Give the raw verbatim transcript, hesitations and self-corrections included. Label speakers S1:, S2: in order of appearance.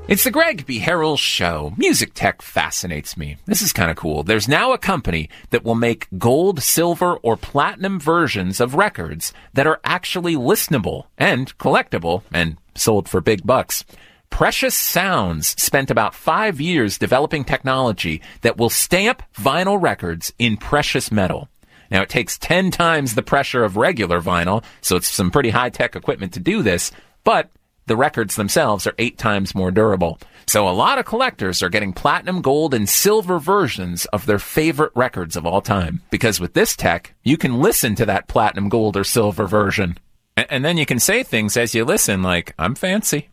S1: It's the Greg B. Harrell Show. Music tech fascinates me. This is kind of cool. There's now a company that will make gold, silver, or platinum versions of records that are actually listenable and collectible and sold for big bucks. Precious Sounds spent about five years developing technology that will stamp vinyl records in precious metal. Now, it takes ten times the pressure of regular vinyl, so it's some pretty high-tech equipment to do this, but the records themselves are eight times more durable. So a lot of collectors are getting platinum, gold, and silver versions of their favorite records of all time. Because with this tech, you can listen to that platinum, gold, or silver version. And then you can say things as you listen like, I'm fancy.